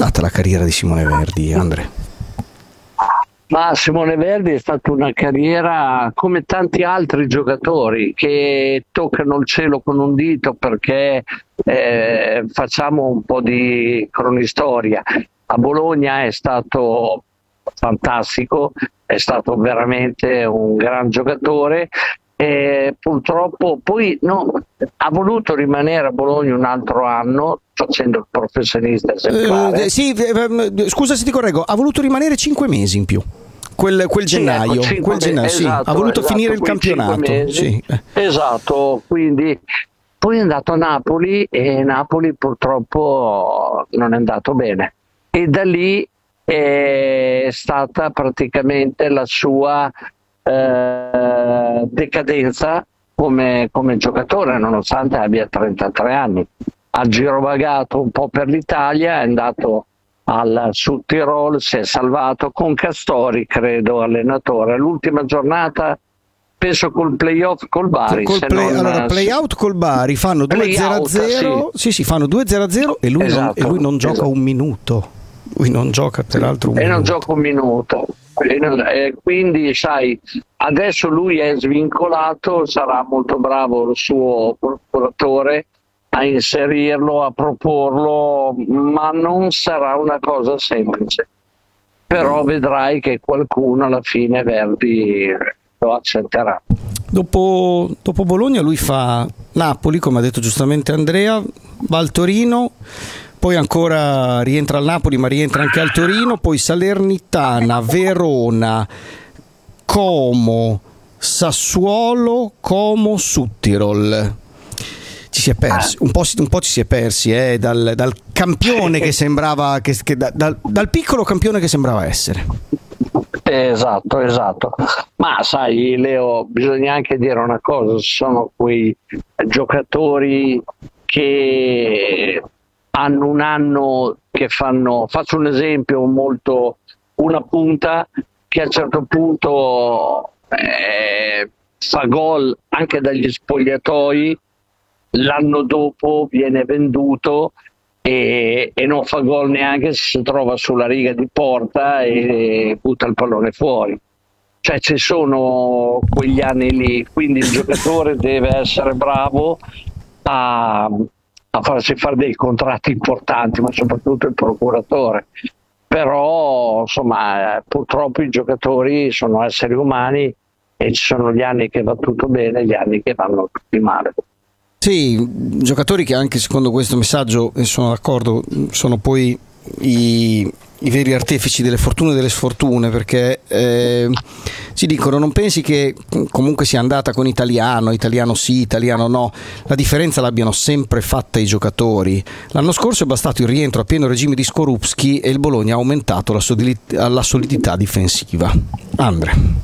stata la carriera di Simone Verdi, Andre? Ma Simone Verdi è stata una carriera come tanti altri giocatori che toccano il cielo con un dito, perché facciamo un po' di cronistoria. A Bologna è stato fantastico, è stato veramente un gran giocatore. Purtroppo poi ha voluto rimanere a Bologna un altro anno facendo il professionista esemplare. Scusa se ti correggo, ha voluto rimanere 5 mesi in più. Quel gennaio, esatto, ha voluto finire il campionato. Esatto, quindi poi è andato a Napoli e Napoli purtroppo non è andato bene, e da lì è stata praticamente la sua decadenza come giocatore, nonostante abbia 33 anni. Ha girovagato un po' per l'Italia, è andato al Sud Tirol, si è salvato con Castori, credo, allenatore. L'ultima giornata penso col playoff col Bari. Playout col Bari, fanno 2-0, sì, fanno 2-0 e lui non gioca un minuto. Lui non gioca peraltro un minuto. Non gioca un minuto. Quindi sai, adesso lui è svincolato, sarà molto bravo il suo procuratore a inserirlo, a proporlo, ma non sarà una cosa semplice. Però vedrai che qualcuno alla fine Verdi lo accetterà. Dopo Bologna lui fa Napoli, come ha detto giustamente Andrea, va al Torino, poi ancora rientra al Napoli, ma rientra anche al Torino, poi Salernitana, Verona, Como, Sassuolo, Como, Südtirol. Ci si è persi, un po' ci si è persi dal campione che sembrava, dal piccolo campione che sembrava essere. Esatto. Ma sai, Leo, bisogna anche dire una cosa: sono quei giocatori che hanno un anno che faccio un esempio una punta che a un certo punto fa gol anche dagli spogliatoi, l'anno dopo viene venduto e non fa gol neanche se si trova sulla riga di porta e butta il pallone fuori. Cioè ci sono quegli anni lì, quindi il giocatore deve essere bravo a farsi fare dei contratti importanti, ma soprattutto il procuratore. Però insomma purtroppo i giocatori sono esseri umani e ci sono gli anni che va tutto bene e gli anni che vanno tutti male. Sì, giocatori che anche secondo questo messaggio, e sono d'accordo, sono poi i veri artefici delle fortune e delle sfortune, perché ci dicono: non pensi che comunque sia andata con italiano sì, italiano no, la differenza l'abbiano sempre fatta i giocatori. L'anno scorso è bastato il rientro a pieno regime di Skorupski e il Bologna ha aumentato la solidità difensiva. Andre.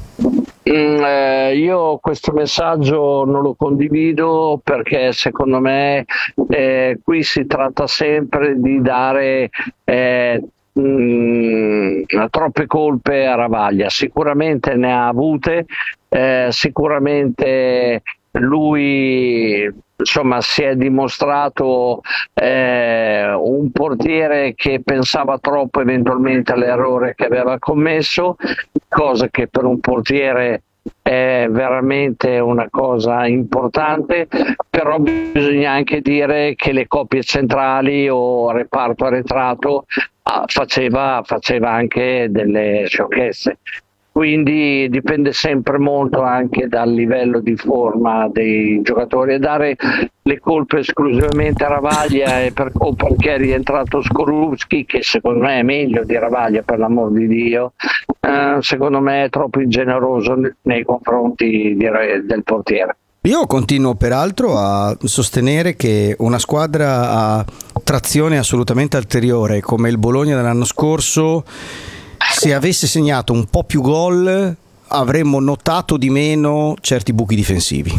Io questo messaggio non lo condivido, perché secondo me qui si tratta sempre di dare troppe colpe a Ravaglia. Sicuramente ne ha avute, sicuramente lui insomma si è dimostrato un portiere che pensava troppo eventualmente all'errore che aveva commesso, cosa che per un portiere è veramente una cosa importante. Però bisogna anche dire che le coppie centrali o reparto arretrato faceva anche delle sciocchezze. Quindi dipende sempre molto anche dal livello di forma dei giocatori, e dare le colpe esclusivamente a Ravaglia o perché è rientrato Skorupski, che secondo me è meglio di Ravaglia, per l'amor di Dio, secondo me è troppo ingeneroso nei confronti del portiere. Io continuo peraltro a sostenere che una squadra a trazione assolutamente ulteriore come il Bologna dell'anno scorso, se avesse segnato un po' più gol avremmo notato di meno certi buchi difensivi,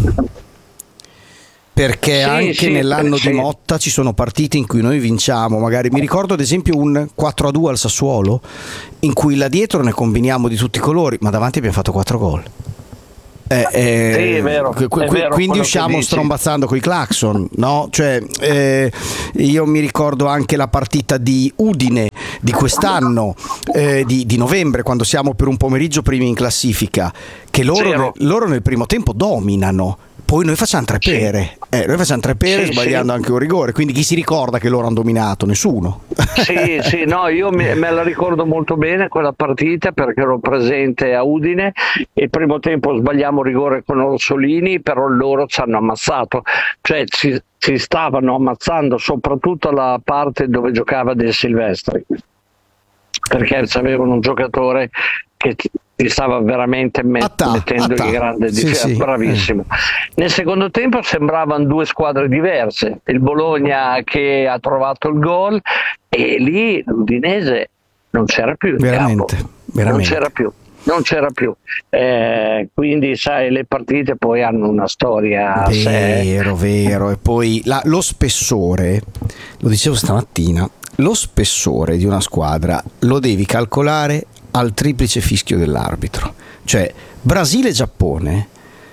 perché anche nell'anno di Motta ci sono partite in cui noi vinciamo, magari mi ricordo ad esempio un 4-2 al Sassuolo in cui là dietro ne combiniamo di tutti i colori, ma davanti abbiamo fatto 4 gol. Sì, è vero, quindi usciamo strombazzando coi clacson, no? Cioè, io mi ricordo anche la partita di Udine di quest'anno, di novembre, quando siamo per un pomeriggio primi in classifica, che loro nel primo tempo dominano. Poi noi facciamo tre pere, sbagliando anche un rigore, quindi chi si ricorda che loro hanno dominato? Nessuno. Sì, no, io me la ricordo molto bene quella partita perché ero presente a Udine. Il primo tempo sbagliamo rigore con Orsolini, però loro ci hanno ammazzato, cioè ci stavano ammazzando soprattutto la parte dove giocava De Silvestri, perché avevano un giocatore che ti stava veramente mettendo in grande difficoltà, bravissimo. Nel secondo tempo sembravano due squadre diverse, il Bologna che ha trovato il gol e lì l'Udinese non c'era più, veramente. non c'era più. Quindi sai, le partite poi hanno una storia vero, e poi lo spessore, lo dicevo stamattina, lo spessore di una squadra lo devi calcolare al triplice fischio dell'arbitro, cioè Brasile-Giappone,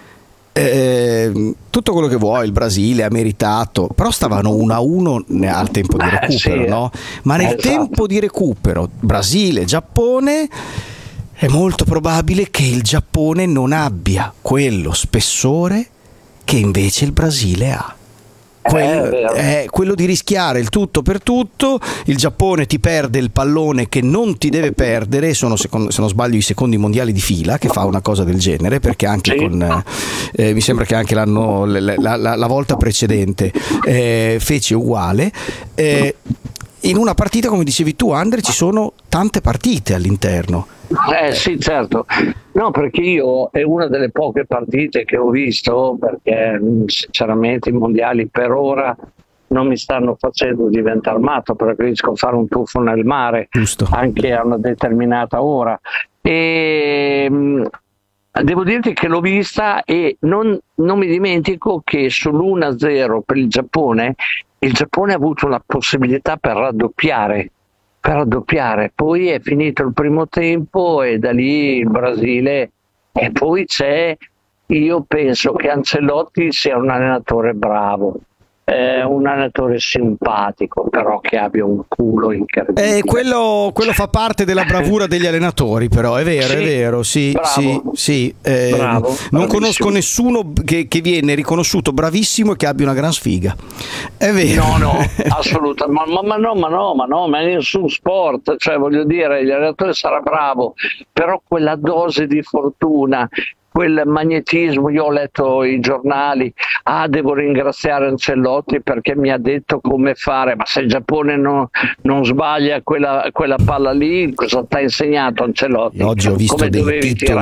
tutto quello che vuoi, il Brasile ha meritato, però stavano 1-1 al tempo di recupero, no? Ma nel tempo di recupero Brasile-Giappone è molto probabile che il Giappone non abbia quello spessore che invece il Brasile ha. Quello di rischiare il tutto per tutto. Il Giappone ti perde il pallone che non ti deve perdere, sono se non sbaglio i secondi mondiali di fila che fa una cosa del genere, perché anche mi sembra che anche la volta precedente fece uguale. In una partita, come dicevi tu, Andre, ci sono tante partite all'interno. Sì, certo. No, perché io è una delle poche partite che ho visto, perché sinceramente i mondiali per ora non mi stanno facendo diventare matto, preferisco fare un tuffo nel mare, giusto, anche a una determinata ora. E devo dirti che l'ho vista e non mi dimentico che sull'1-0 per il Giappone ha avuto una possibilità per raddoppiare, poi è finito il primo tempo e da lì il Brasile, e poi io penso che Ancelotti sia un allenatore bravo, un allenatore simpatico, però che abbia un culo incredibile. Quello fa parte della bravura degli allenatori, però è vero, sì, bravo, sì. Bravo, non conosco nessuno che viene riconosciuto bravissimo e che abbia una gran sfiga. È vero. No, assolutamente, ma nessun sport, cioè voglio dire, l'allenatore sarà bravo, però quella dose di fortuna, quel magnetismo, io ho letto i giornali, devo ringraziare Ancelotti perché mi ha detto come fare, ma se il Giappone non sbaglia quella palla lì, cosa ti ha insegnato Ancelotti? Oggi ho visto come dei titoli,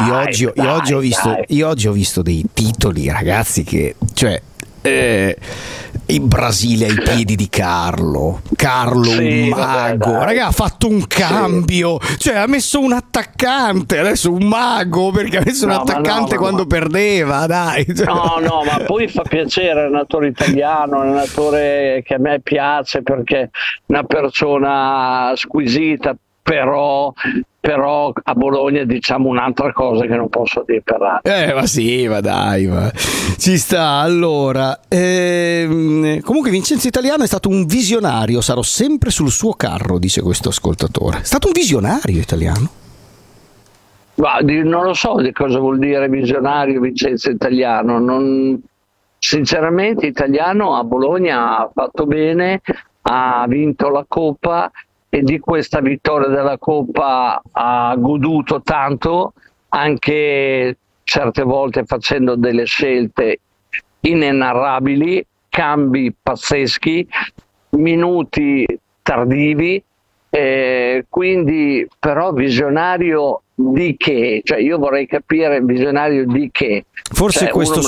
io oggi ho visto dei titoli, ragazzi, che cioè il Brasile ai piedi di Carlo, un mago, raga, ha fatto un cambio, cioè ha messo un attaccante, adesso un mago, perché ha messo un attaccante quando perdeva, dai. No, ma poi fa piacere l'allenatore italiano, un allenatore che a me piace perché è una persona squisita, però a Bologna diciamo un'altra cosa che non posso dire per l'altro. Ma sì, ma dai, ci sta. Allora, comunque Vincenzo Italiano è stato un visionario, sarò sempre sul suo carro, dice questo ascoltatore. È stato un visionario Italiano? Non lo so di cosa vuol dire visionario Vincenzo Italiano, sinceramente Italiano a Bologna ha fatto bene, ha vinto la Coppa e di questa vittoria della Coppa ha goduto tanto, anche certe volte facendo delle scelte inenarrabili, cambi pazzeschi, minuti tardivi, quindi però visionario di che? Cioè io vorrei capire visionario di che? Forse questo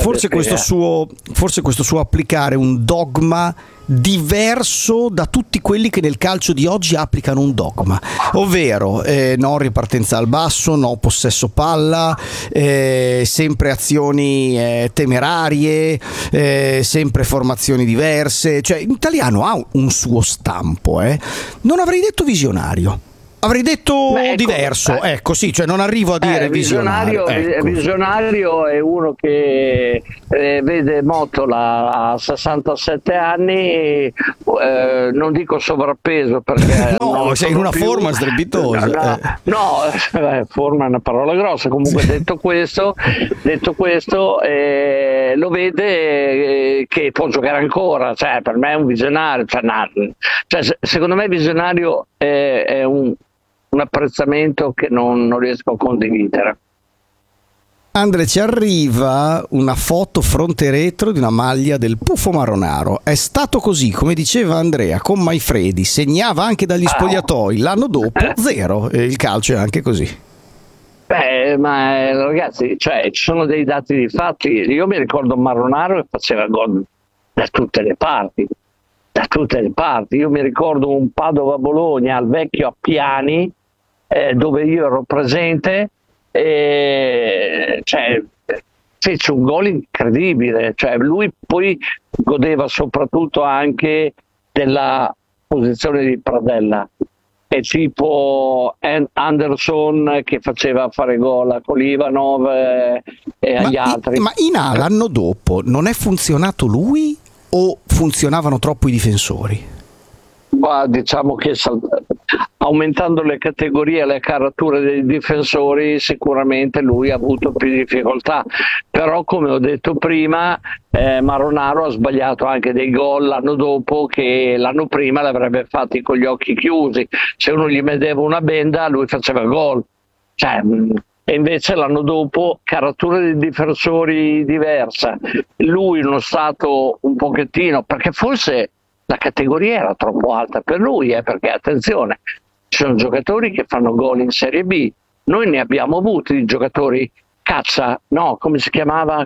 suo applicare un dogma diverso da tutti quelli che nel calcio di oggi applicano un dogma, ovvero no ripartenza al basso, no possesso palla, sempre azioni temerarie, sempre formazioni diverse, cioè in italiano ha un suo stampo, non avrei detto visionario. Avrei detto diverso, ecco, sì, cioè non arrivo a dire visionario. Ecco. Visionario è uno che vede Motola a 67 anni, non dico sovrappeso perché no, sei in una forma strepitosa. Forma è una parola grossa. Comunque detto questo, lo vede che può giocare ancora, cioè per me è un visionario, secondo me visionario è un apprezzamento che non riesco a condividere. Andre, ci arriva una foto fronte retro di una maglia del Puffo Maronaro. È stato così, come diceva Andrea, con Maifredi, segnava anche dagli spogliatoi, l'anno dopo zero, e il calcio è anche così. Ma ragazzi, cioè, ci sono dei dati di fatti. Io mi ricordo Maronaro che faceva gol da tutte le parti. Io mi ricordo un Padova-Bologna al vecchio Appiani, dove io ero presente, fece un gol incredibile, cioè lui poi godeva soprattutto anche della posizione di Pradella, è tipo Anderson che faceva fare gol a Kolivanov e agli altri. Ma in A l'anno dopo non è funzionato lui o funzionavano troppo i difensori? Diciamo che aumentando le categorie e le carature dei difensori sicuramente lui ha avuto più difficoltà, però come ho detto prima Maronaro ha sbagliato anche dei gol l'anno dopo che l'anno prima l'avrebbe fatti con gli occhi chiusi, se uno gli metteva una benda lui faceva gol, e invece l'anno dopo caratura dei difensori diversa, lui in uno stato un pochettino, perché forse la categoria era troppo alta per lui, perché attenzione, ci sono giocatori che fanno gol in Serie B, noi ne abbiamo avuti di giocatori come si chiamava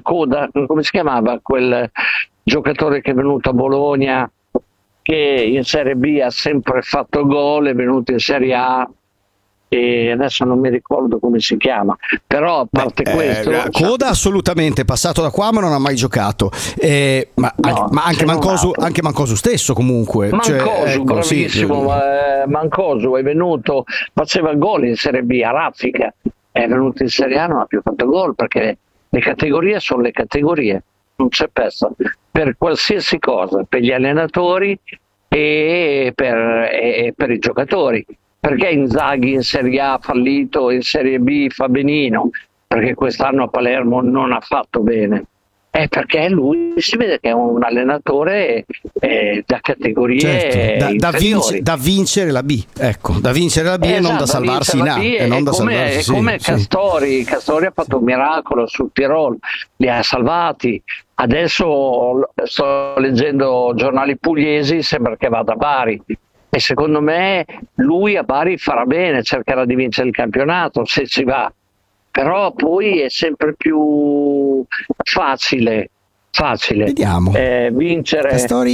quel giocatore che è venuto a Bologna che in Serie B ha sempre fatto gol, è venuto in Serie A e adesso non mi ricordo come si chiama, però a parte questo Coda assolutamente passato da qua ma non ha mai giocato, ma anche Mancosu stesso comunque Mancosu, bravissimo, Mancosu è venuto, faceva gol in Serie B a Raffica, è venuto in Serie A, non ha più fatto gol perché le categorie sono le categorie, non c'è pezzo per qualsiasi cosa, per gli allenatori e per i giocatori. Perché Inzaghi in Serie A ha fallito, in Serie B fa benino? Perché quest'anno a Palermo non ha fatto bene. È perché lui si vede che è un allenatore da categorie da vincere la B, ecco, da vincere la B e non da salvarsi in A. Come Castori ha fatto un miracolo sul Tirol, li ha salvati. Adesso sto leggendo giornali pugliesi, sembra che vada a Bari. E secondo me lui a Bari farà bene, cercherà di vincere il campionato se ci va, però poi è sempre più facile vediamo vincere. Castori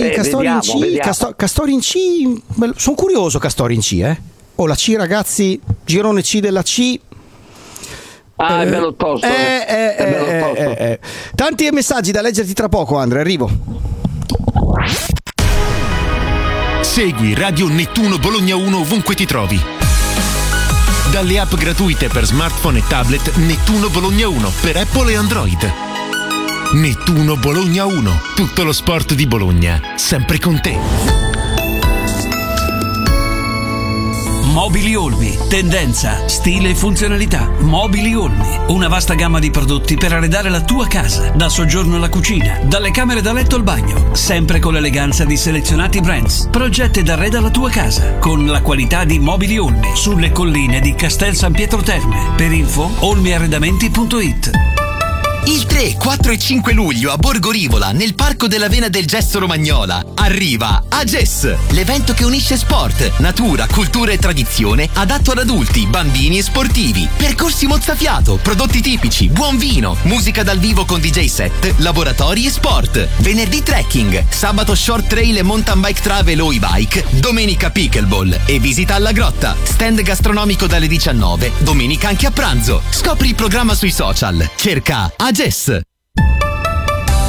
in C, sono curioso. Castori in C, o la C, ragazzi, girone C della C. È bello tosto. Tanti messaggi da leggerti tra poco, Andrea, arrivo. Segui Radio Nettuno Bologna 1 ovunque ti trovi. Dalle app gratuite per smartphone e tablet Nettuno Bologna 1 per Apple e Android. Nettuno Bologna 1, tutto lo sport di Bologna, sempre con te. Mobili Olmi, tendenza, stile e funzionalità. Mobili Olmi, una vasta gamma di prodotti per arredare la tua casa, dal soggiorno alla cucina, dalle camere da letto al bagno, sempre con l'eleganza di selezionati brands. Progetta ed arreda la tua casa con la qualità di Mobili Olmi, sulle colline di Castel San Pietro Terme. Per info olmiarredamenti.it. Il 3, 4 e 5 luglio a Borgo Rivola, nel Parco della Vena del Gesto Romagnola, arriva AGES, l'evento che unisce sport, natura, cultura e tradizione, adatto ad adulti, bambini e sportivi. Percorsi mozzafiato, prodotti tipici, buon vino, musica dal vivo con DJ set, laboratori e sport. Venerdì trekking, sabato short trail e mountain bike travel o e-bike, domenica pickleball e visita alla grotta. Stand gastronomico dalle 19, domenica anche a pranzo. Scopri il programma sui social. Cerca AGES. È il momento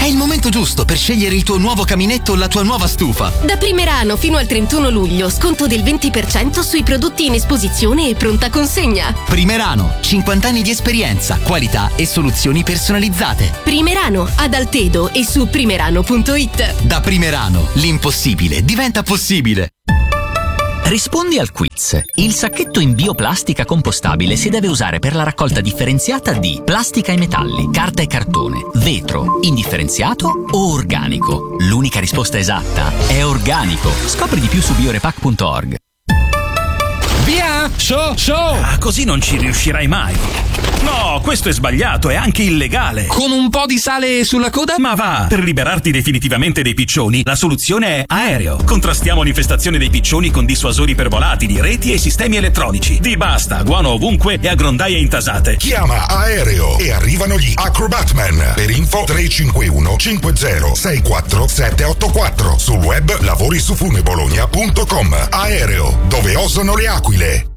momento giusto per scegliere il tuo nuovo caminetto o la tua nuova stufa. Da Primerano fino al 31 luglio, sconto del 20% sui prodotti in esposizione e pronta consegna. Primerano, 50 anni di esperienza, qualità e soluzioni personalizzate. Primerano, ad Altedo e su primerano.it. Da Primerano, l'impossibile diventa possibile. Rispondi al quiz. Il sacchetto in bioplastica compostabile si deve usare per la raccolta differenziata di plastica e metalli, carta e cartone, vetro, indifferenziato o organico. L'unica risposta esatta è organico. Scopri di più su biorepack.org. Via! So! Così non ci riuscirai mai. No, questo è sbagliato, è anche illegale. Con un po' di sale sulla coda? Ma va! Per liberarti definitivamente dei piccioni, la soluzione è Aereo. Contrastiamo l'infestazione dei piccioni con dissuasori per volatili, reti e sistemi elettronici. Di basta, guano ovunque e a grondaie intasate. Chiama Aereo e arrivano gli Acrobatman. Per info 351 50 64 784. Sul web lavorisufunebologna.com. Aereo, dove osano le aquile.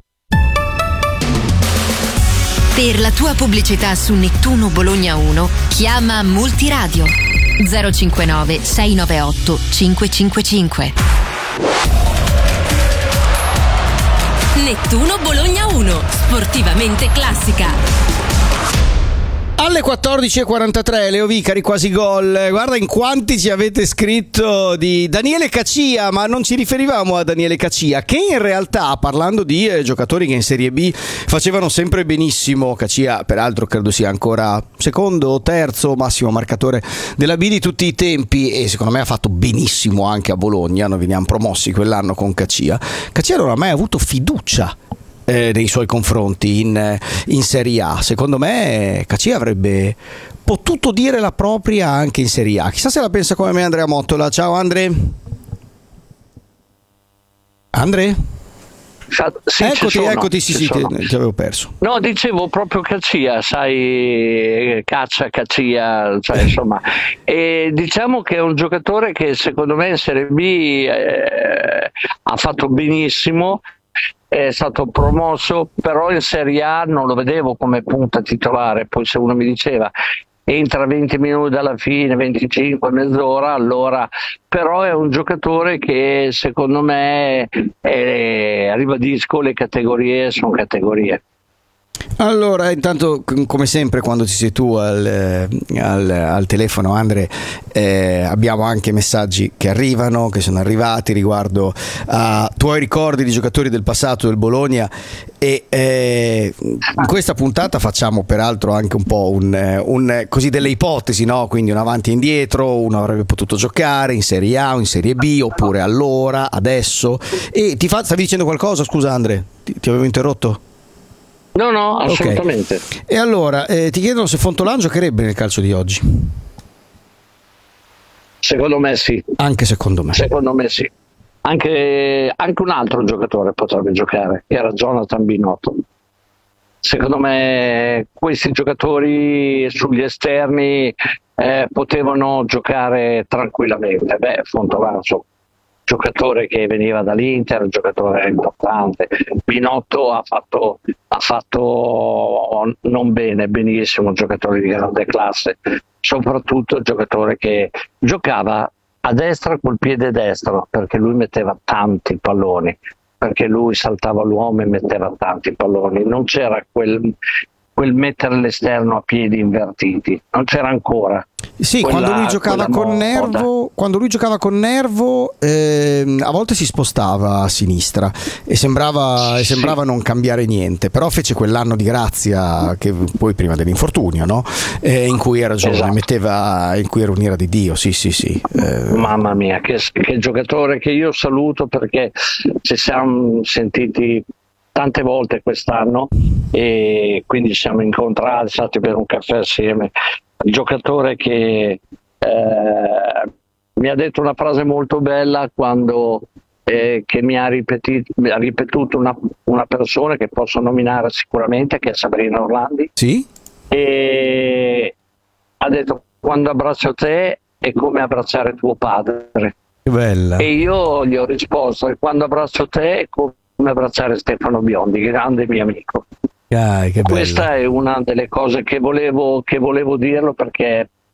Per la tua pubblicità su Nettuno Bologna 1, chiama Multiradio 059 698 555. Nettuno Bologna 1, sportivamente classica. Alle 14.43, Leo Vicari, quasi gol. Guarda in quanti ci avete scritto di Daniele Cacia, ma non ci riferivamo a Daniele Cacia, che in realtà, parlando di giocatori che in Serie B facevano sempre benissimo, Cacia peraltro credo sia ancora secondo o terzo massimo marcatore della B di tutti i tempi, e secondo me ha fatto benissimo anche a Bologna. Noi veniamo promossi quell'anno con Cacia. Cacia non ha mai avuto fiducia nei suoi confronti in Serie A. Secondo me Cacia avrebbe potuto dire la propria anche in Serie A. Chissà se la pensa come me Andrea Mottola. Ciao Andre. Sì, eccoti, sì, ti avevo perso. No, dicevo proprio Cacia, sai, Cacia, cioè insomma, e diciamo che è un giocatore che secondo me in Serie B ha fatto benissimo, è stato promosso, però in Serie A non lo vedevo come punta titolare. Poi se uno mi diceva entra 20 minuti dalla fine, 25, mezz'ora, allora però è un giocatore che secondo me ribadisco, le categorie sono categorie. Allora, intanto come sempre quando ci sei tu al telefono, Andre, abbiamo anche messaggi che arrivano, che sono arrivati riguardo a tuoi ricordi di giocatori del passato del Bologna, e in questa puntata facciamo peraltro anche un po' un così delle ipotesi, no? Quindi un avanti e indietro, uno avrebbe potuto giocare in Serie A o in Serie B, oppure allora, adesso. E stavi dicendo qualcosa? Scusa Andre, ti avevo interrotto? No, assolutamente. Okay. E allora, ti chiedono se Fontolan giocherebbe nel calcio di oggi. Secondo me sì. Anche secondo me. Secondo me sì. Anche un altro giocatore potrebbe giocare, che era Jonathan Binotto. Secondo me questi giocatori sugli esterni potevano giocare tranquillamente. Fontolan, giocatore che veniva dall'Inter, un giocatore importante. Binotto ha fatto non bene, benissimo, un giocatore di grande classe, soprattutto un giocatore che giocava a destra col piede destro, perché lui metteva tanti palloni, perché lui saltava l'uomo e metteva tanti palloni, non c'era quel mettere l'esterno a piedi invertiti, non c'era ancora. Sì, quando lui giocava con nervo, a volte si spostava a sinistra e sembrava non cambiare niente, però fece quell'anno di grazia, che poi prima dell'infortunio, no? In cui era giovane, esatto. In cui era un'ira di Dio, sì. Mamma mia, che giocatore, che io saluto, perché ci siamo sentiti tante volte quest'anno e quindi siamo incontrati, stati per un caffè assieme. Il giocatore che mi ha detto una frase molto bella quando che mi ha ripetuto una persona che posso nominare sicuramente, che è Sabrina Orlandi. Sì? E ha detto: quando abbraccio te è come abbracciare tuo padre. Che bella. E io gli ho risposto: e quando abbraccio te è come abbracciare Stefano Biondi, grande mio amico. Che Questa è una delle cose che volevo dirlo, perché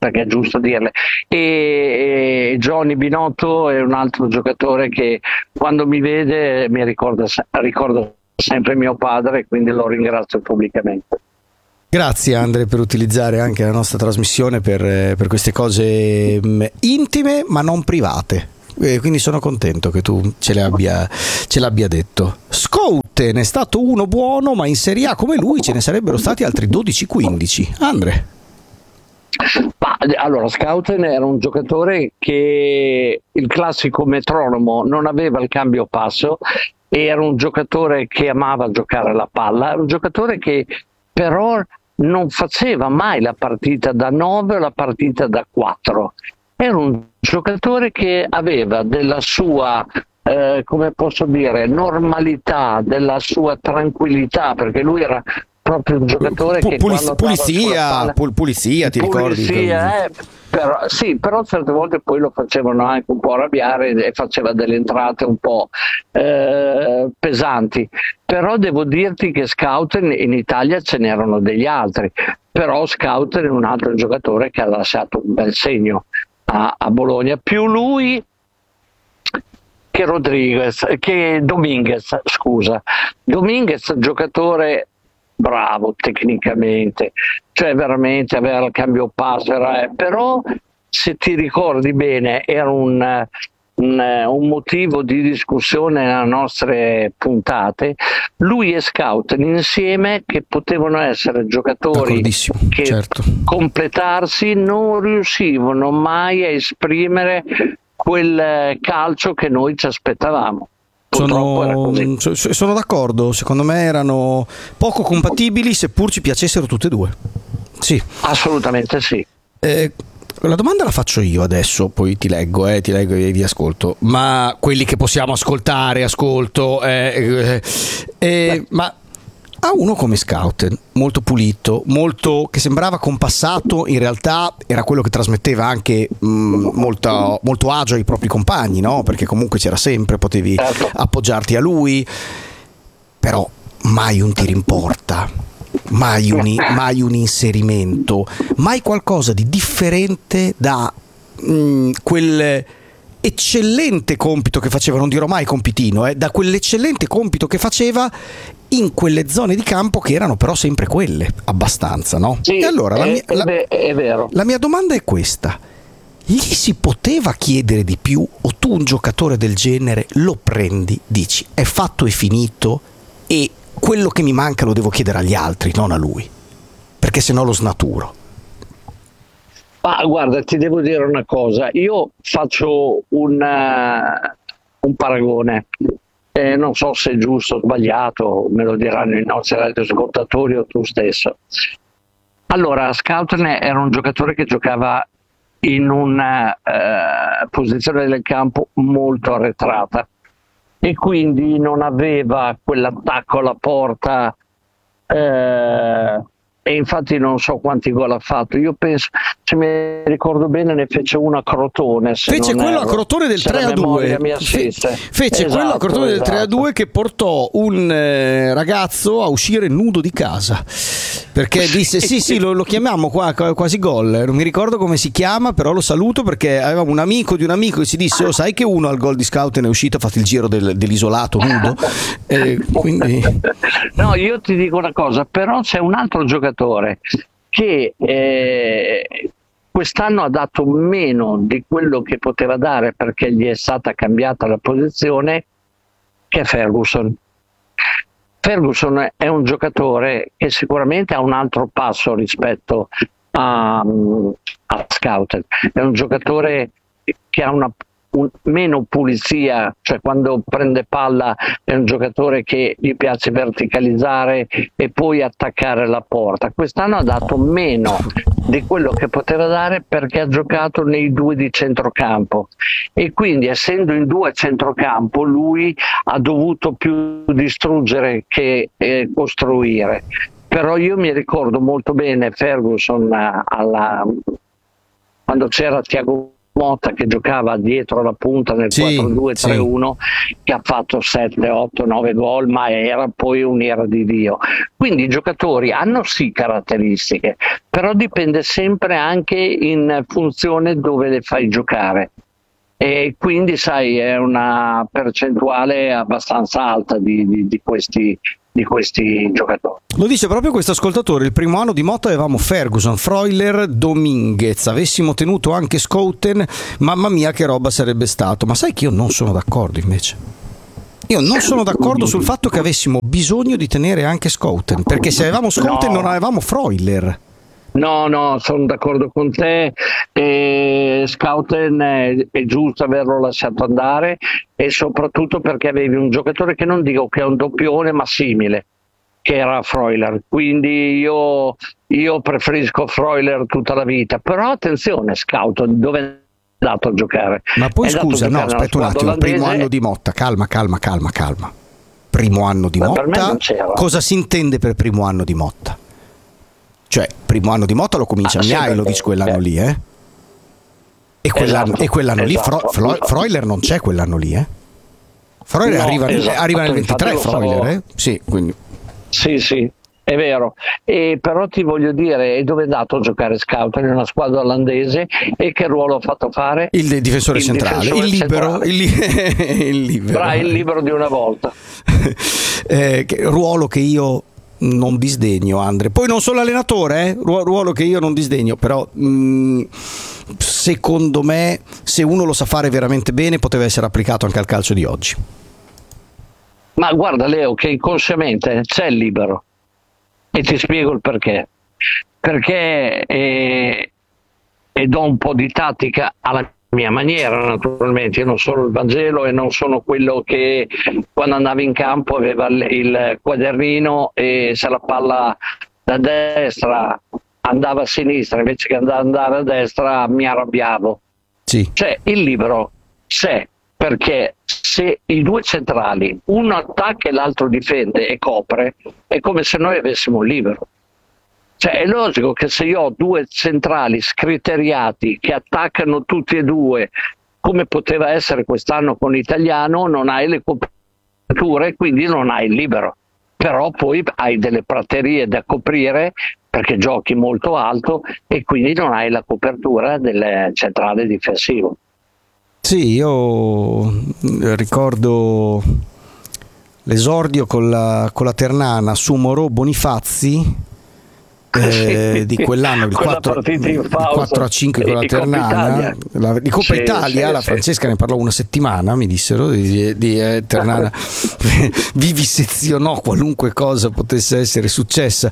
perché è giusto dirle. E Johnny Binotto è un altro giocatore che quando mi vede mi ricorda sempre mio padre, quindi lo ringrazio pubblicamente. Grazie Andre per utilizzare anche la nostra trasmissione per queste cose intime ma non private. Quindi sono contento che tu ce l'abbia detto. Schouten è stato uno buono, ma in Serie A come lui ce ne sarebbero stati altri 12-15. Andre? Allora, Schouten era un giocatore che il classico metronomo, non aveva il cambio passo, era un giocatore che amava giocare la palla, era un giocatore che però non faceva mai la partita da 9 o la partita da 4. Era un giocatore che aveva della sua, come posso dire, normalità, della sua tranquillità, perché lui era proprio un giocatore che pulizia, ti ricordi? Però certe volte poi lo facevano anche un po' arrabbiare e faceva delle entrate un po' pesanti. Però devo dirti che Schouten in Italia ce n'erano degli altri, però Schouten è un altro giocatore che ha lasciato un bel segno a Bologna, più lui che Dominguez, scusa. Dominguez, giocatore bravo tecnicamente, cioè veramente aveva il cambio passo, però se ti ricordi bene era un motivo di discussione nelle nostre puntate, lui e Schouten insieme, che potevano essere giocatori che certo, completarsi, non riuscivano mai a esprimere quel calcio che noi ci aspettavamo. Sono d'accordo, secondo me erano poco compatibili, seppur ci piacessero tutte e due. Sì. Assolutamente sì. La domanda la faccio io adesso, poi ti leggo e vi ascolto. Ma quelli che possiamo ascoltare, ma a uno come Schouten, molto pulito, molto che sembrava compassato, in realtà era quello che trasmetteva anche molto agio ai propri compagni, no? Perché comunque c'era sempre, potevi appoggiarti a lui, però mai un tiro in porta, mai un inserimento, mai qualcosa di differente da quel eccellente compito che faceva, non dirò mai compitino, da quell'eccellente compito che faceva in quelle zone di campo che erano però sempre quelle, abbastanza, no? Sì, e allora è vero. La mia domanda è questa: gli si poteva chiedere di più, o tu un giocatore del genere lo prendi, dici è fatto e finito e quello che mi manca lo devo chiedere agli altri, non a lui, perché sennò lo snaturo? Guarda, ti devo dire una cosa, io faccio un paragone, non so se è giusto o sbagliato, me lo diranno i nostri radioascoltatori o tu stesso. Allora, Schouten era un giocatore che giocava in una posizione del campo molto arretrata e quindi non aveva quell'attacco alla porta, e infatti non so quanti gol ha fatto. Io penso, se mi ricordo bene, ne fece uno a Crotone. Fece quello a Crotone del 3-2. Fece quello a Crotone del 3-2 che portò un ragazzo a uscire nudo di casa, perché disse sì, lo chiamiamo qua quasi gol, non mi ricordo come si chiama, però lo saluto perché avevamo un amico di un amico che si disse sai che uno al gol di Schouten è uscito, ha fatto il giro dell'isolato nudo. Quindi... No, io ti dico una cosa, però c'è un altro giocatore che quest'anno ha dato meno di quello che poteva dare perché gli è stata cambiata la posizione, che è Ferguson. Ferguson è un giocatore che sicuramente ha un altro passo rispetto a Schouten, è un giocatore che ha meno pulizia, cioè quando prende palla è un giocatore che gli piace verticalizzare e poi attaccare la porta. Quest'anno ha dato meno di quello che poteva dare perché ha giocato nei due di centrocampo e quindi, essendo in due a centrocampo, lui ha dovuto più distruggere che costruire. Però io mi ricordo molto bene Ferguson quando c'era Thiago Motta che giocava dietro la punta nel 4-2-3-1, che ha fatto 7, 8, 9 gol, ma era poi un'ira di Dio. Quindi i giocatori hanno sì caratteristiche, però dipende sempre anche in funzione dove le fai giocare. E quindi sai, è una percentuale abbastanza alta di questi giocatori. Lo dice proprio questo ascoltatore: il primo anno di Motta avevamo Ferguson, Freuler, Dominguez, avessimo tenuto anche Schouten, mamma mia che roba sarebbe stato. Ma sai che io non sono d'accordo invece? Io non sono d'accordo sul fatto che avessimo bisogno di tenere anche Schouten, perché se avevamo Schouten non avevamo Freuler. No, sono d'accordo con te. Schouten è giusto averlo lasciato andare, e soprattutto perché avevi un giocatore che non dico che è un doppione, ma simile, che era Freuler. Quindi io preferisco Freuler tutta la vita. Però attenzione, Schouten dove è andato a giocare? Ma poi scusa, no, aspetta un attimo, il primo anno di Motta, calma. Primo anno di Motta, cosa si intende per primo anno di Motta? Cioè, primo anno di Motta lo comincia Mihajlovic quell'anno lì, E quell'anno lì Freuler non c'è quell'anno lì, Freuler arriva nel 23, Freuler, Sì, quindi. Sì, è vero. Però ti voglio dire, dove è andato a giocare Schouten? In una squadra olandese, e che ruolo ha fatto fare? Il difensore centrale, il libero. Il libero di una volta. Ruolo che io non disdegno, Andre. Poi non sono allenatore, ruolo che io non disdegno, però secondo me, se uno lo sa fare veramente bene, poteva essere applicato anche al calcio di oggi. Ma guarda Leo, che inconsciamente c'è il libero, e ti spiego il perché. Perché e do un po' di tattica alla mia maniera, naturalmente. Io non sono il Vangelo e non sono quello che quando andava in campo aveva il quadernino, e se la palla da destra andava a sinistra invece che andare a destra mi arrabbiavo. Sì. Cioè il libero c'è perché se i due centrali, uno attacca e l'altro difende e copre, è come se noi avessimo un libero. Cioè è logico che se io ho due centrali scriteriati che attaccano tutti e due, come poteva essere quest'anno con Italiano, non hai le coperture, quindi non hai il libero. Però poi hai delle praterie da coprire perché giochi molto alto, e quindi non hai la copertura del centrale difensivo. Sì, io ricordo l'esordio con la Ternana su Morò Bonifazzi, di quell'anno, il 4-5 con la Ternana di Coppa Italia. La Francesca ne parlò una settimana, mi dissero, di Ternana vivisezionò qualunque cosa potesse essere successa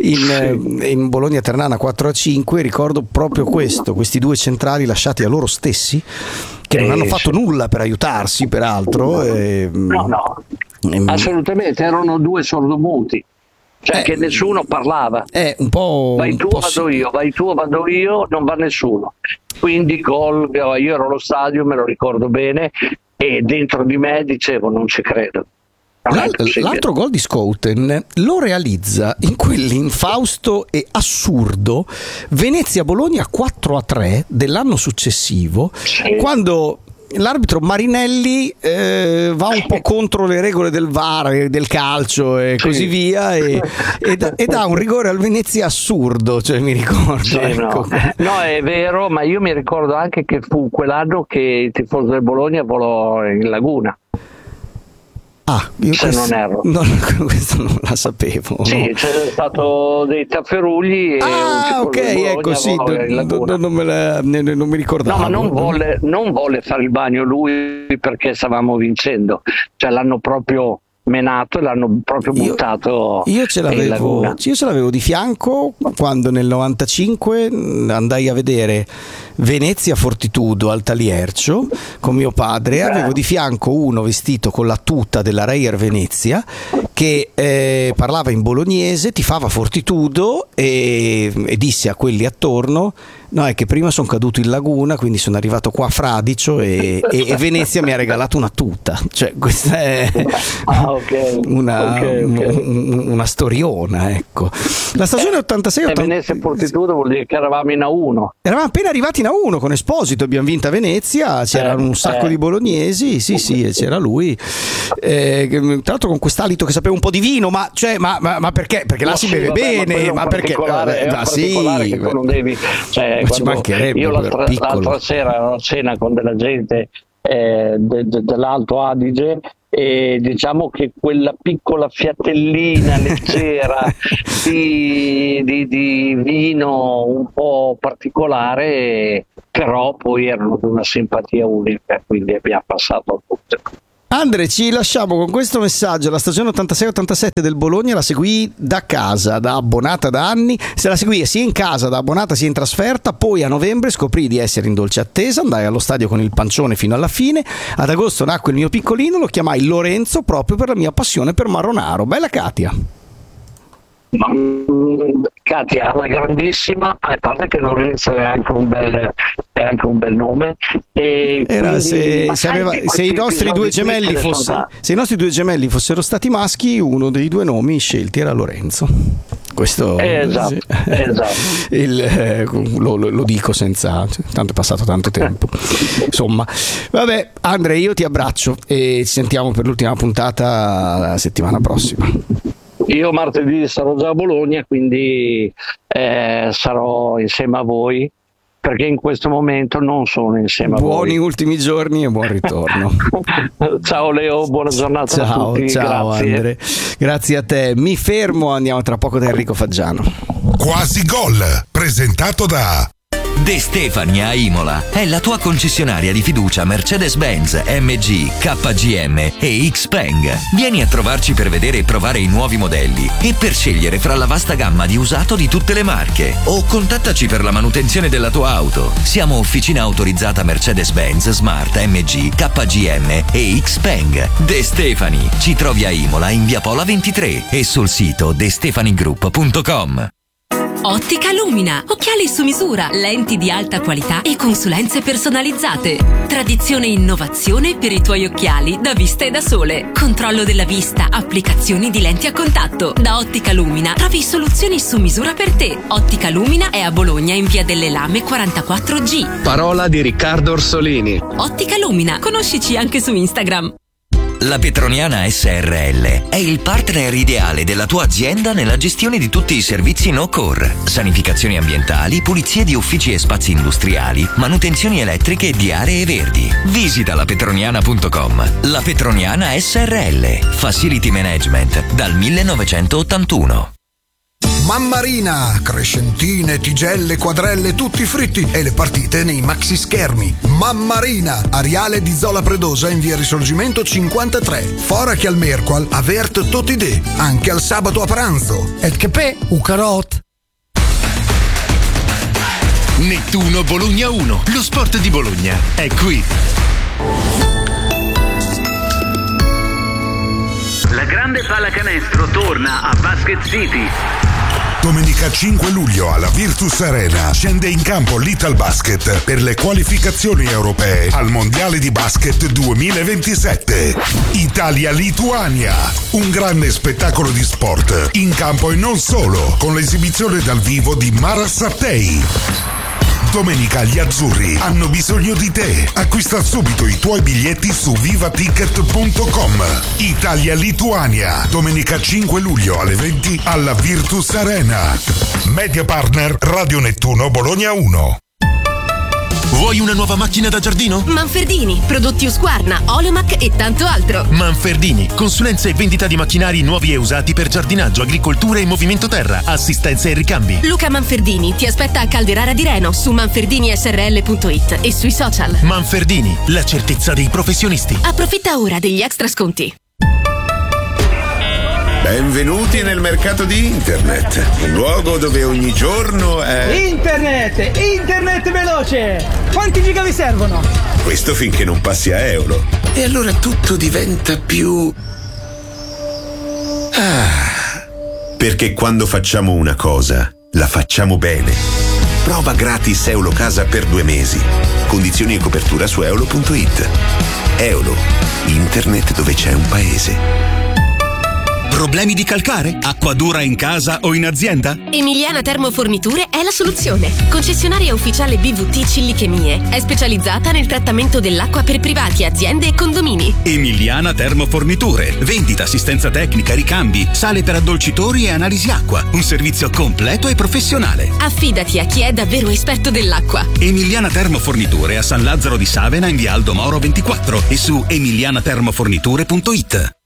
in Bologna Ternana 4-5. Ricordo proprio questo, questi due centrali lasciati a loro stessi, che non hanno fatto nulla per aiutarsi, peraltro. No, assolutamente, erano due sordomuti. Cioè che nessuno parlava. Un po'. Vai tu, vado io, non va nessuno. Quindi gol, io ero allo stadio, me lo ricordo bene, e dentro di me dicevo non ci credo. L'altro gol di Schouten lo realizza in quell'infausto e assurdo Venezia-Bologna 4-3 dell'anno successivo, quando l'arbitro Marinelli va un po' contro le regole del VAR, del calcio e così via, e dà un rigore al Venezia assurdo, cioè mi ricordo. No, è vero, ma io mi ricordo anche che fu quell'anno che il tifoso del Bologna volò in laguna. Io se non erro. Questo non la sapevo. Sì, c'è stato dei tafferugli. Ok, ecco, sì, non mi ricordavo. No, ma non volle fare il bagno lui perché stavamo vincendo, cioè l'hanno proprio menato e l'hanno proprio buttato. Io ce l'avevo di fianco quando nel 95 andai a vedere Venezia Fortitudo al Taliercio con mio padre. Avevo di fianco uno vestito con la tuta della Reyer Venezia che parlava in bolognese, tifava Fortitudo e disse a quelli attorno: no, è che prima sono caduto in laguna, quindi sono arrivato qua a Fradicio e Venezia mi ha regalato una tuta. Cioè questa è una storiona, ecco. La stagione 86-87 Venezia Fortitudo vuol dire che eravamo in A1. Eravamo appena arrivati in 2001 con Esposito abbiamo vinto a Venezia, c'erano un sacco di bolognesi, sì, e c'era lui, tra l'altro con quest'alito che sapeva un po' di vino, ma perché là si beve bene, ma perché che tu non devi, ci mancherebbe, io l'altra sera ero a cena con della gente dell'Alto Adige e diciamo che quella piccola fiatellina leggera di vino un po' particolare, però poi erano di una simpatia unica, quindi abbiamo passato tutto. Andre, ci lasciamo con questo messaggio. La stagione 86-87 del Bologna la seguì da casa, da abbonata da anni. Se la seguì sia in casa da abbonata sia in trasferta. Poi a novembre scoprì di essere in dolce attesa, andai allo stadio con il pancione fino alla fine. Ad agosto nacque il mio piccolino, lo chiamai Lorenzo proprio per la mia passione per Marronaro. Bella Katia. Katia è una grandissima, a parte che Lorenzo è anche un bel nome, e se i nostri due gemelli fossero stati maschi, uno dei due nomi scelti era Lorenzo. Questo esatto. Lo dico senza, tanto è passato tanto tempo. Insomma, vabbè, Andre, io ti abbraccio e ci sentiamo per l'ultima puntata la settimana prossima. Io martedì sarò già a Bologna, quindi sarò insieme a voi, perché in questo momento non sono insieme a voi. Buoni ultimi giorni e buon ritorno. Ciao Leo, buona giornata a tutti. Ciao grazie. Andre, grazie a te. Mi fermo, andiamo tra poco da Enrico Faggiano. Quasi Gol, presentato da De Stefani a Imola è la tua concessionaria di fiducia Mercedes-Benz, MG, KGM e Xpeng. Vieni a trovarci per vedere e provare i nuovi modelli e per scegliere fra la vasta gamma di usato di tutte le marche, o contattaci per la manutenzione della tua auto. Siamo officina autorizzata Mercedes-Benz, Smart, MG, KGM e Xpeng. De Stefani, ci trovi a Imola in via Pola 23 e sul sito destefanigroup.com. Ottica Lumina, occhiali su misura, lenti di alta qualità e consulenze personalizzate. Tradizione e innovazione per i tuoi occhiali da vista e da sole. Controllo della vista, applicazioni di lenti a contatto. Da Ottica Lumina trovi soluzioni su misura per te. Ottica Lumina è a Bologna in via delle Lame 44G. Parola di Riccardo Orsolini. Ottica Lumina, conoscici anche su Instagram. La Petroniana SRL è il partner ideale della tua azienda nella gestione di tutti i servizi no-core, sanificazioni ambientali, pulizie di uffici e spazi industriali, manutenzioni elettriche di aree verdi. Visita lapetroniana.com. La Petroniana SRL, Facility Management dal 1981. Mammarina, crescentine, tigelle, quadrelle, tutti fritti e le partite nei maxi schermi. Mammarina, Ariale di Zola Predosa in via Risorgimento 53. Fora che al Merqual avert tutti de, anche al sabato a pranzo. Et che pe, u carot. Nettuno Bologna 1, lo sport di Bologna è qui. La grande pallacanestro torna a Basket City. Domenica 5 luglio alla Virtus Arena scende in campo l'Italbasket per le qualificazioni europee al Mondiale di Basket 2027. Italia-Lituania, un grande spettacolo di sport in campo e non solo, con l'esibizione dal vivo di Mara Sattei. Domenica gli azzurri hanno bisogno di te. Acquista subito i tuoi biglietti su vivaticket.com. Italia-Lituania, domenica 5 luglio alle 20 alla Virtus Arena. Media partner Radio Nettuno Bologna 1. Vuoi una nuova macchina da giardino? Manfredini, prodotti Husqvarna, Oleomac e tanto altro. Manfredini, consulenza e vendita di macchinari nuovi e usati per giardinaggio, agricoltura e movimento terra, assistenza e ricambi. Luca Manfredini ti aspetta a Calderara di Reno su manferdinisrl.it e sui social. Manfredini, la certezza dei professionisti. Approfitta ora degli extra sconti. Benvenuti nel mercato di internet, un luogo dove ogni giorno è... Internet veloce! Quanti giga vi servono? Questo finché non passi a euro. E allora tutto diventa più... Perché quando facciamo una cosa, la facciamo bene. Prova gratis Eolo Casa per 2 mesi. Condizioni e copertura su eolo.it. Eolo, internet dove c'è un paese. Problemi di calcare? Acqua dura in casa o in azienda? Emiliana Termoforniture è la soluzione. Concessionaria ufficiale BVT Cillichemie. È specializzata nel trattamento dell'acqua per privati, aziende e condomini. Emiliana Termoforniture. Vendita, assistenza tecnica, ricambi, sale per addolcitori e analisi acqua. Un servizio completo e professionale. Affidati a chi è davvero esperto dell'acqua. Emiliana Termoforniture a San Lazzaro di Savena in via Aldo Moro 24 e su emilianatermoforniture.it.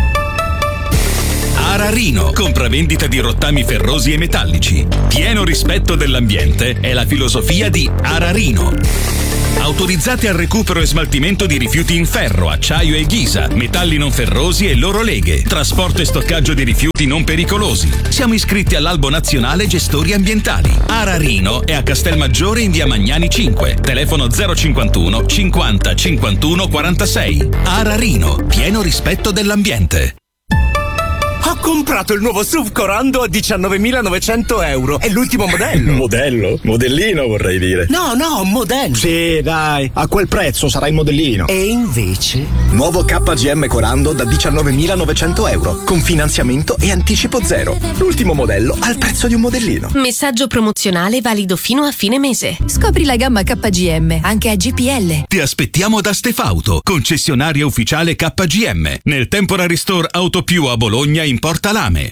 Ararino, compravendita di rottami ferrosi e metallici. Pieno rispetto dell'ambiente è la filosofia di Ararino. Autorizzati al recupero e smaltimento di rifiuti in ferro, acciaio e ghisa, metalli non ferrosi e loro leghe, trasporto e stoccaggio di rifiuti non pericolosi. Siamo iscritti all'Albo Nazionale Gestori Ambientali. Ararino è a Castelmaggiore in via Magnani 5, telefono 051 50 51 46. Ararino, pieno rispetto dell'ambiente. Ho comprato il nuovo SUV Corando a 19.900 euro. È l'ultimo modello. Modello? Modellino vorrei dire. No, modello. Sì, dai, a quel prezzo sarà il modellino. E invece? Nuovo KGM Corando da 19.900 euro, con finanziamento e anticipo zero. L'ultimo modello al prezzo di un modellino. Messaggio promozionale valido fino a fine mese. Scopri la gamma KGM anche a GPL. Ti aspettiamo da Stefauto, concessionaria ufficiale KGM, nel Temporary Store Auto Più a Bologna in Porta Lame.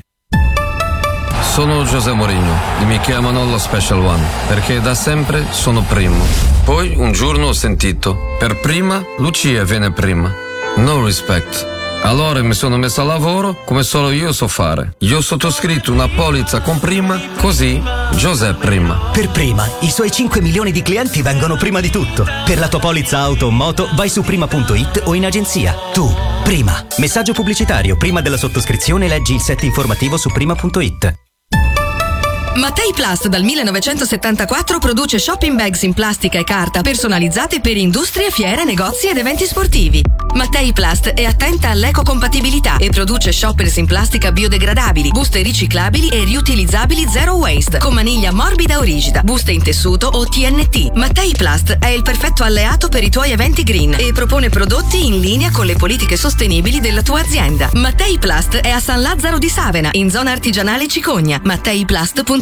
Sono José Mourinho e mi chiamano lo Special One perché da sempre sono primo. Poi un giorno ho sentito: per prima Lucia viene prima. No respect. Allora mi sono messo a lavoro come solo io so fare. Io ho sottoscritto una polizza con prima, così José prima. Per prima, i suoi 5 milioni di clienti vengono prima di tutto. Per la tua polizza auto o moto vai su prima.it o in agenzia. Tu, prima. Messaggio pubblicitario. Prima della sottoscrizione leggi il set informativo su prima.it. Mattei Plast dal 1974 produce shopping bags in plastica e carta personalizzate per industrie, fiere, negozi ed eventi sportivi. Mattei Plast è attenta all'ecocompatibilità e produce shoppers in plastica biodegradabili, buste riciclabili e riutilizzabili zero waste, con maniglia morbida o rigida, buste in tessuto o TNT. Mattei Plast è il perfetto alleato per i tuoi eventi green e propone prodotti in linea con le politiche sostenibili della tua azienda. Mattei Plast è a San Lazzaro di Savena, in zona artigianale Cicogna. MatteiPlast.it.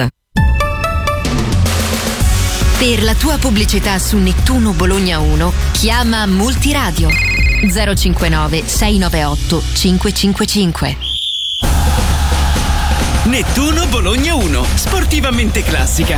Per la tua pubblicità su Nettuno Bologna 1 chiama Multiradio 059 698 555. Nettuno Bologna 1, sportivamente classica.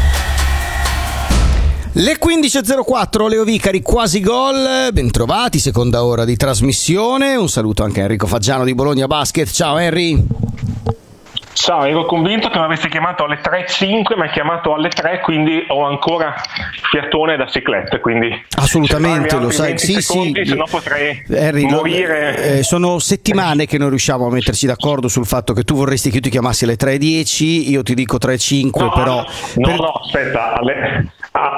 Le 15.04, Leo Vicari, quasi gol, bentrovati, seconda ora di trasmissione. Un saluto anche a Enrico Faggiano di Bologna Basket. Ciao Henry. Ciao, ero convinto che mi avessi chiamato alle 3.05, mi hai chiamato alle 3, quindi ho ancora fiatone da ciclette, quindi assolutamente, lo sai, sì, secondi, sì, se no potrei Harry, morire. Sono settimane che non riusciamo a metterci d'accordo sul fatto che tu vorresti che io ti chiamassi alle 3.10, io ti dico 3.05, no, però no, aspetta, alle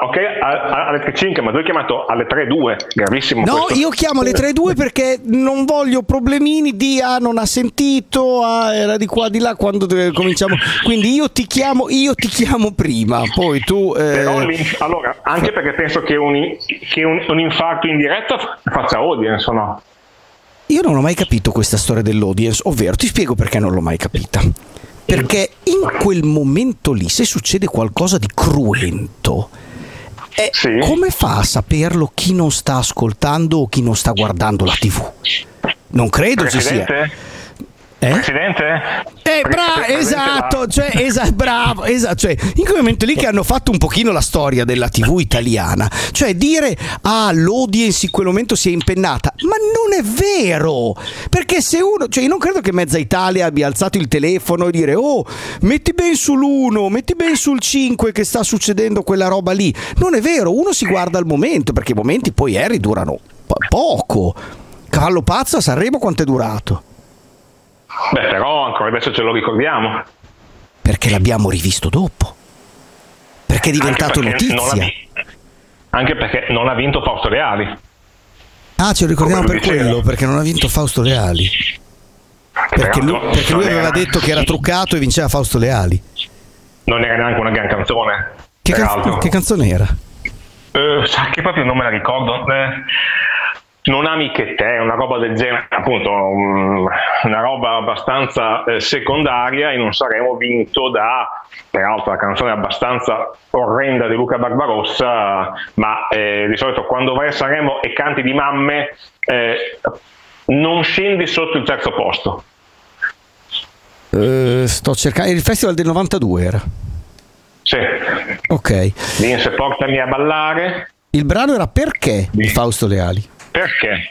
3.05, ma tu hai chiamato alle 3.02, gravissimo. No, questo. io chiamo alle 3.02 perché non voglio problemini di non ha sentito, era di qua di là quando cominciamo, quindi io ti chiamo prima, poi tu però allora, anche perché penso che un infarto in diretta faccia audience, o no? Io non ho mai capito questa storia dell'audience, ovvero ti spiego perché non l'ho mai capita. Perché in quel momento lì, se succede qualcosa di cruento, sì, come fa a saperlo chi non sta ascoltando o chi non sta guardando la TV? Non credo ci sia. Presidente? Esatto, bravo, esatto, cioè in quel momento lì che hanno fatto un pochino la storia della TV italiana, cioè dire l'audience in quel momento si è impennata, ma non è vero, perché se uno, cioè io non credo che mezza Italia abbia alzato il telefono e dire metti ben sull'1, metti ben sul 5 che sta succedendo quella roba lì, non è vero, uno si guarda al momento, perché i momenti poi durano poco. Cavallo Pazzo a Sanremo quanto è durato? Beh, però ancora adesso ce lo ricordiamo. Perché l'abbiamo rivisto dopo. Perché è diventato notizia. Anche perché non ha vinto Fausto Leali. Ce lo ricordiamo per quello, perché non ha vinto Fausto Leali. Perché lui aveva detto che era truccato e vinceva Fausto Leali. Non era neanche una gran canzone. Che canzone era? Sa che proprio non me la ricordo. Non ami che te, una roba del genere, appunto una roba abbastanza secondaria in un Sanremo vinto da, peraltro, la canzone abbastanza orrenda di Luca Barbarossa, ma di solito quando vai a Sanremo e canti di mamme non scendi sotto il terzo posto. Sto cercando, il festival del 92 era? Sì. Ok. Vinse Portami a ballare. Il brano era Perché di Fausto Leali. Perché?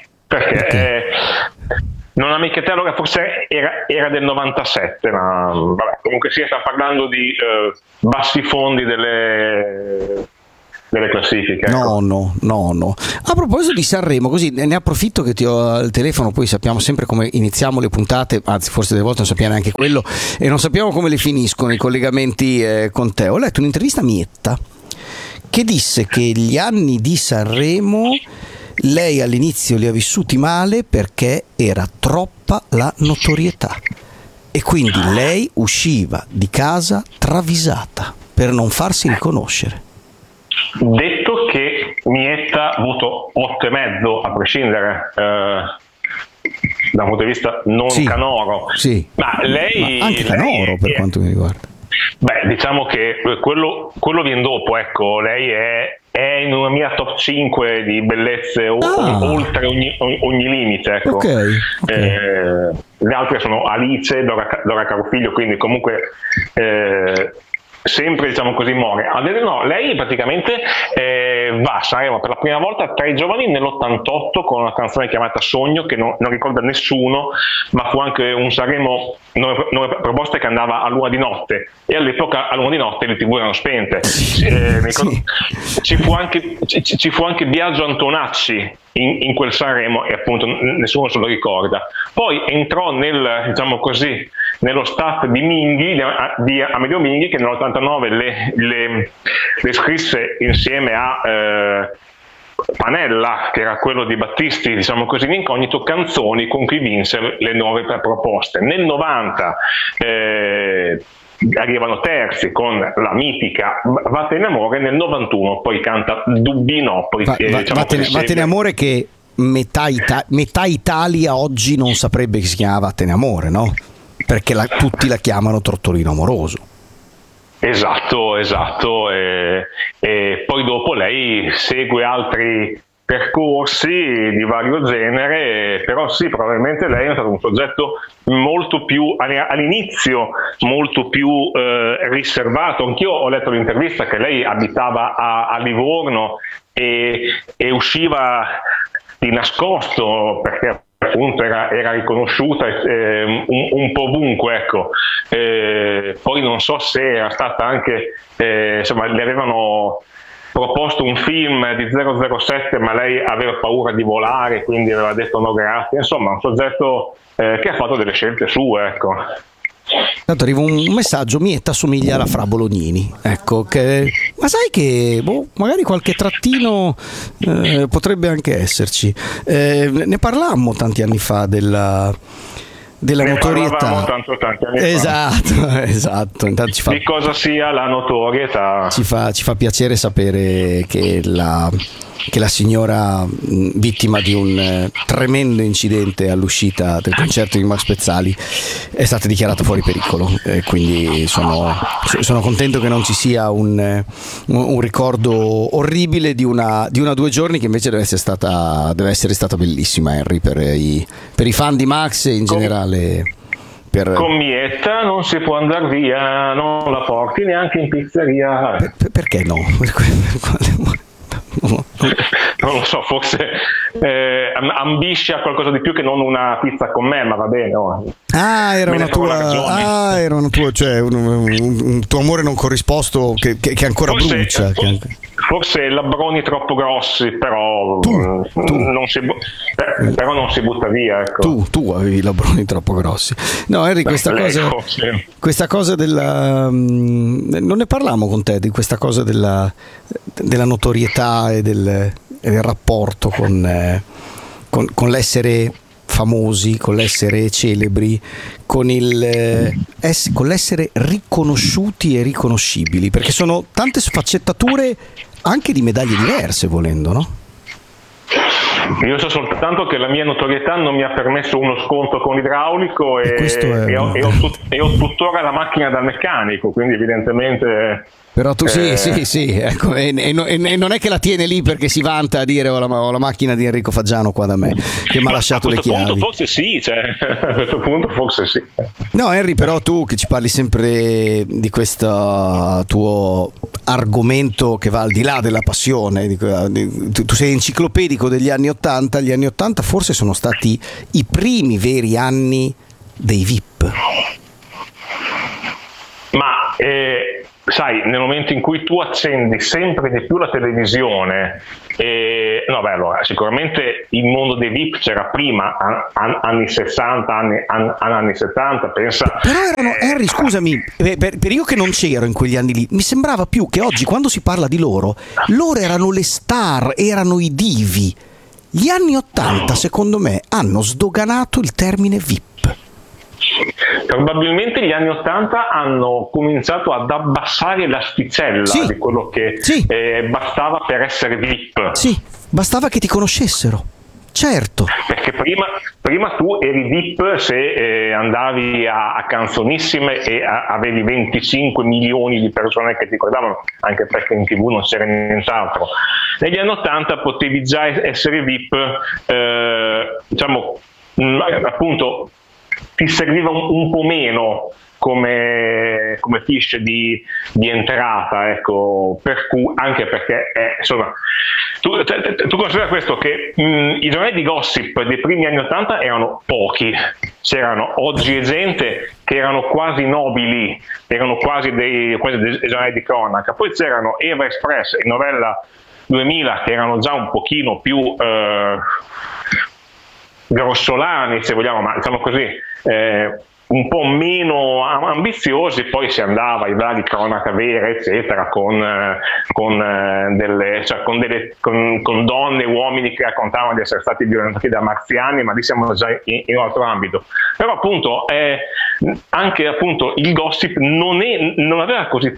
Non ami che te, allora forse era del 97, ma vabbè, comunque si sta parlando di bassi fondi delle classifiche. No. A proposito di Sanremo, così ne approfitto che ti ho al telefono, poi sappiamo sempre come iniziamo le puntate, anzi forse delle volte non sappiamo neanche quello, e non sappiamo come le finiscono i collegamenti con te. Ho letto un'intervista a Mietta che disse che gli anni di Sanremo lei all'inizio li ha vissuti male perché era troppa la notorietà e quindi lei usciva di casa travisata per non farsi riconoscere. Detto che Mietta ha avuto 8,5 a prescindere da un punto di vista non canoro, sì. Ma lei, ma anche canoro per quanto mi riguarda. Beh, diciamo che quello viene dopo, ecco, lei è in una mia top 5 di bellezze oltre ogni limite, ecco. Okay. Le altre sono Alice, Dora Carofiglio, quindi comunque sempre, diciamo così, muore. No, lei praticamente va a Sanremo per la prima volta tra i giovani nell'88 con una canzone chiamata Sogno, che non ricorda nessuno, ma fu anche un Sanremo 9 proposte che andava a luna di notte, e all'epoca a luna di notte le TV erano spente. Ci fu anche Biagio Antonacci in quel Sanremo e appunto nessuno se lo ricorda. Poi entrò nello staff di Minghi, di Amedeo Minghi, che nell'89 le scrisse insieme a Panella, che era quello di Battisti, diciamo così, in incognito, canzoni con cui vinse le 9 proposte. Nel 90 arrivano terzi con la mitica Vattene Amore, nel 91 poi canta Dubbi no, poi Vattene Amore, che metà Italia oggi non saprebbe che si chiama Vattene Amore, no? Perché tutti la chiamano Tortolino Amoroso. Esatto, e poi dopo lei segue altri percorsi di vario genere, però sì, probabilmente lei è stato un soggetto molto più, all'inizio, molto più riservato. Anch'io ho letto l'intervista che lei abitava a Livorno e usciva di nascosto perché appunto era riconosciuta un po' ovunque, ecco. Poi non so se era stata anche insomma, le avevano proposto un film di 007, ma lei aveva paura di volare, quindi aveva detto no grazie. Insomma, un soggetto che ha fatto delle scelte sue, ecco. Tanto arriva un messaggio: Mietta somiglia alla Fra Bolognini, ecco, ma sai che magari qualche trattino potrebbe anche esserci. Ne parlammo tanti anni fa della notorietà. Tanti anni fa. Esatto. Intanto di cosa sia la notorietà. Ci fa piacere sapere che la signora, vittima di un tremendo incidente all'uscita del concerto di Max Pezzali, è stata dichiarata fuori pericolo, quindi sono contento che non ci sia un ricordo orribile di una 2 giorni, che invece deve essere stata bellissima, Henry, per i fan di Max e in generale. Con Mietta non si può andare via, non la porti neanche in pizzeria. Perché no? Non lo so, forse ambisce a qualcosa di più che non una pizza con me, ma va bene. No? Era una tua, cioè un tuo amore non corrisposto che ancora brucia. Forse labbroni troppo grossi, però non si butta via. Ecco. Tu avevi labbroni troppo grossi. No, Henry, questa cosa della non ne parlavamo con te di questa cosa della notorietà e del rapporto con l'essere famosi, con l'essere celebri, con l'essere riconosciuti e riconoscibili, perché sono tante sfaccettature anche di medaglie diverse, volendo, no? Io so soltanto che la mia notorietà non mi ha permesso uno sconto con l'idraulico e ho tuttora la macchina dal meccanico, quindi evidentemente... Però tu sì, ecco, e non è che la tiene lì perché si vanta a dire ho la macchina di Enrico Faggiano qua da me, che mi ha lasciato le chiavi. A questo punto forse sì. No, Henry, però tu che ci parli sempre di questo tuo argomento che va al di là della passione, tu sei enciclopedico degli anni '80, gli anni '80 forse sono stati i primi veri anni dei VIP. Ma sai, nel momento in cui tu accendi sempre di più la televisione, allora sicuramente il mondo dei VIP c'era prima, anni 60, anni 70, pensa. Però erano, Henry, scusami, per io che non c'ero in quegli anni lì, mi sembrava più che oggi quando si parla di loro erano le star, erano i divi. Gli anni '80 secondo me hanno sdoganato il termine VIP. Probabilmente gli anni '80 hanno cominciato ad abbassare l'asticella di quello che bastava per essere VIP. Sì, bastava che ti conoscessero. Certo. Perché prima tu eri VIP se andavi a Canzonissime e avevi 25 milioni di persone che ti guardavano, anche perché in TV non c'era nient'altro. Negli anni '80 potevi già essere VIP, appunto ti serviva un po' meno come fiche di entrata, ecco, per cui, anche perché insomma tu considera questo, che i giornali di gossip dei primi anni '80 erano pochi, c'erano Oggi e Gente che erano quasi nobili, erano quasi dei giornali di cronaca, poi c'erano Eva Express e Novella 2000 che erano già un pochino più grossolani, se vogliamo, ma diciamo così, un po' meno ambiziosi. Poi si andava ai vari cronaca vera, eccetera, con donne e uomini che raccontavano di essere stati violentati da marziani, ma lì siamo già in un altro ambito. Però appunto anche appunto il gossip non aveva così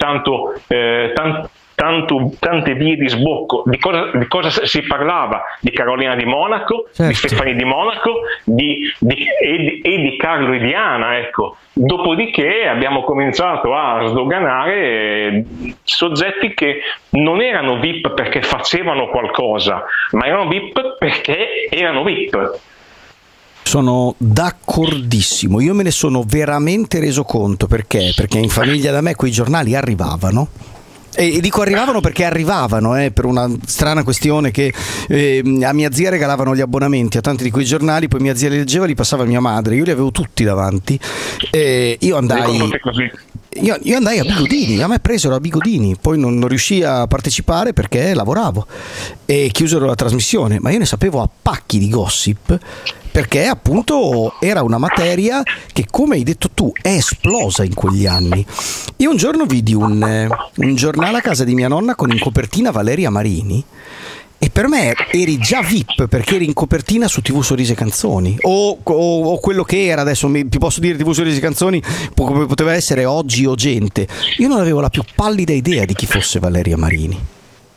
tante vie di sbocco. Di cosa si parlava? Di Carolina di Monaco, certo, di Stefani di Monaco e di Carlo e Diana, ecco. Dopodiché abbiamo cominciato a sdoganare soggetti che non erano VIP perché facevano qualcosa, ma erano VIP perché erano VIP. Sono d'accordissimo, io me ne sono veramente reso conto. Perché in famiglia da me quei giornali arrivavano. E dico arrivavano perché arrivavano per una strana questione che a mia zia regalavano gli abbonamenti a tanti di quei giornali, poi mia zia li leggeva e li passava a mia madre, io li avevo tutti davanti. Io andai a Bigodini, a me presero a Bigodini, poi non riuscii a partecipare perché lavoravo e chiusero la trasmissione, ma io ne sapevo a pacchi di gossip, perché appunto era una materia che, come hai detto tu, è esplosa in quegli anni. Io un giorno vidi un giornale a casa di mia nonna con in copertina Valeria Marini, e per me eri già VIP perché eri in copertina su TV Sorrisi e Canzoni o quello che era, adesso ti posso dire TV Sorrisi e Canzoni, come poteva essere Oggi o Gente. Io non avevo la più pallida idea di chi fosse Valeria Marini.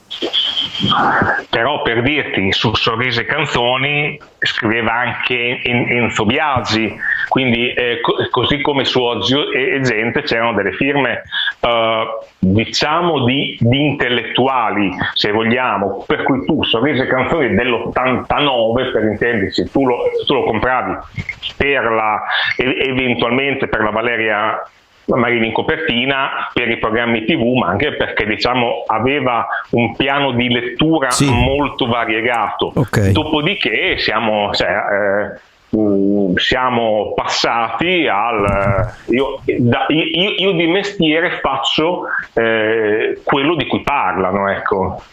Però, per dirti, su Sorrisi e Canzoni scriveva anche Enzo Biagi, quindi così come su Oggi e Gente c'erano delle firme diciamo di intellettuali, se vogliamo, per cui tu Sorrisi e Canzoni dell'89, per intenderci, tu lo compravi eventualmente per la Valeria Marini in copertina, per i programmi TV, ma anche perché diciamo aveva un piano di lettura molto variegato. Okay. Dopodiché siamo passati al io di mestiere faccio quello di cui parlano, ecco.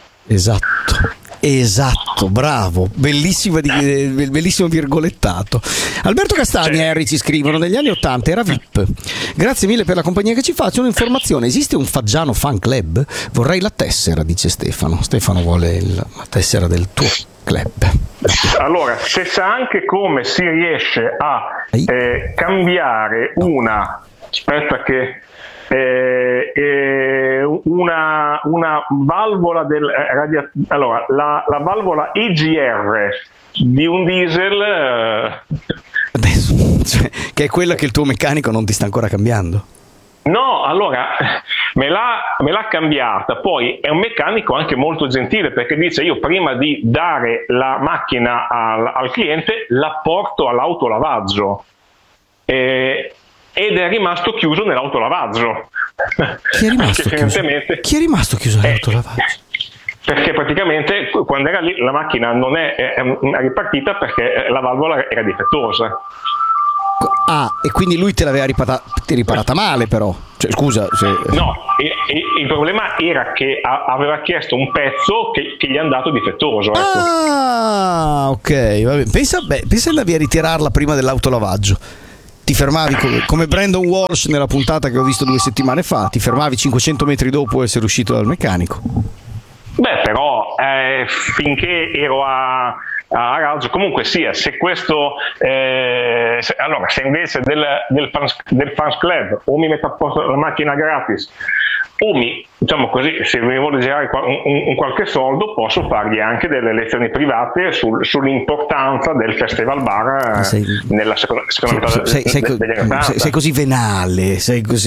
Esatto, bravo, bellissimo virgolettato. Alberto Castagna e Henry ci scrivono: negli anni '80 era VIP. Grazie mille per la compagnia che ci faccio. Un'informazione: esiste un Faggiano fan club? Vorrei la tessera, dice Stefano. Stefano vuole la tessera del tuo club. Allora, se sa anche come si riesce a cambiare una valvola allora la valvola EGR di un diesel adesso, cioè, che è quella che il tuo meccanico non ti sta ancora cambiando. No, allora me l'ha cambiata. Poi è un meccanico anche molto gentile, perché dice: io prima di dare la macchina al cliente la porto all'autolavaggio, ed è rimasto chiuso nell'autolavaggio. Chi è rimasto chiuso nell'autolavaggio? Perché praticamente quando era lì la macchina non è ripartita perché la valvola era difettosa. Ah, e quindi lui te l'aveva riparata male, però. Cioè, scusa. No, il problema era che aveva chiesto un pezzo che gli è andato difettoso. Ecco. Ah, ok. Vabbè. Pensa andavi a ritirarla prima dell'autolavaggio. Ti fermavi come Brandon Walsh nella puntata che ho visto 2 settimane fa. Ti fermavi 500 metri dopo essere uscito dal meccanico. Beh, però finché ero a raggio, comunque sia, se questo allora, se invece del fans club o mi metto a posto la macchina gratis o diciamo così, se mi vuole girare un qualche soldo, posso fargli anche delle lezioni private sull'importanza del festival bar nella seconda metà degli anni 80. Sei così venale, sei così